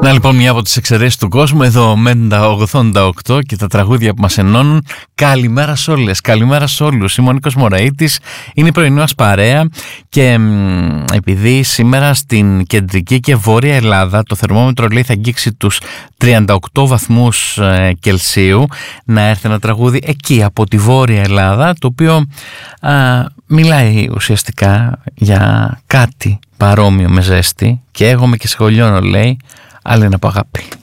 Να λοιπόν, μια από τις εξαιρέσεις του κόσμου, εδώ Μέντα 88 και τα τραγούδια που μας ενώνουν. Καλημέρα σε όλες, καλημέρα σε όλους. Είμαι ο Νίκος Μωραΐτης, είναι η πρωινή μας παρέα και επειδή σήμερα στην κεντρική και βόρεια Ελλάδα το θερμόμετρο λέει θα αγγίξει τους 38 βαθμούς Κελσίου, να έρθει ένα τραγούδι εκεί από τη βόρεια Ελλάδα, το οποίο μιλάει ουσιαστικά για κάτι παρόμοιο με ζέστη και έγομαι και σχολιώνω, λέει, άλλη είναι από αγάπη.